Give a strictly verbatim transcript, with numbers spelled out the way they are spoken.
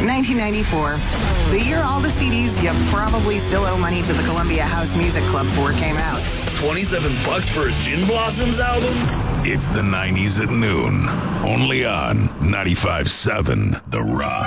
nineteen ninety-four. The year all the C Ds you probably still owe money to the Columbia House Music Club for came out. twenty-seven bucks for a Gin Blossoms album? It's the nineties at noon. Only on ninety-five point seven The Rock.